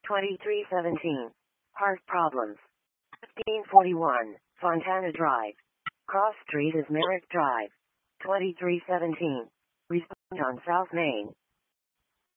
2317. Heart problems. 1541. Fontana Drive. Cross Street is Merrick Drive. 2317. Respond on South Main.